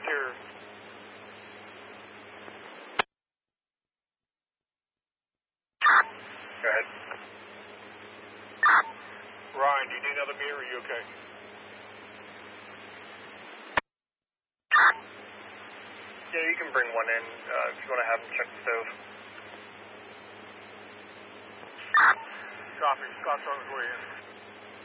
interior. Go ahead. Ryan, do you need another beer or are you okay? Yeah, you can bring one in if you want to have them check the stove. Copy. Scott's on his way in.